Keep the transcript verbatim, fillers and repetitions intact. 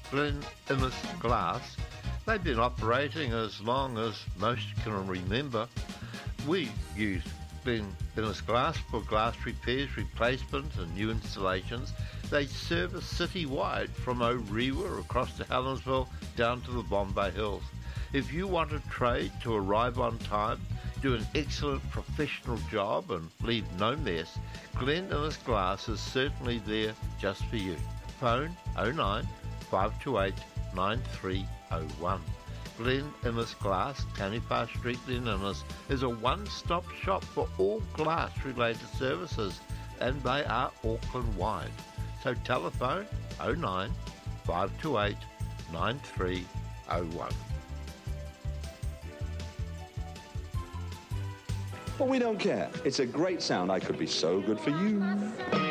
Glen Innes Glass. They've been operating as long as most can remember. We use Glen Innes Glass for glass repairs, replacements and new installations. They service city-wide from Orewa across to Helensville down to the Bombay Hills. If you want a trade to arrive on time, do an excellent professional job and leave no mess, Glen Innes Glass is certainly there just for you. Phone oh nine, five two eight, nine three oh one. Glen Innes Glass, Taniwha Street, Glen Innes, is a one-stop shop for all glass-related services, and they are Auckland-wide. So telephone oh nine, five two eight, nine three oh one. But we don't care. It's a great sound. I could be so good for you.